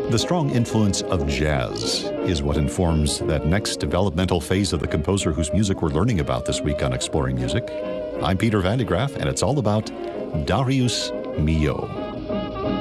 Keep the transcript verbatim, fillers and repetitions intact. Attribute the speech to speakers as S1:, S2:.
S1: The strong influence of jazz is what informs that next developmental phase of the composer whose music we're learning about this week on Exploring Music. I'm Peter Van de Graaff, and it's all about Darius Milhaud.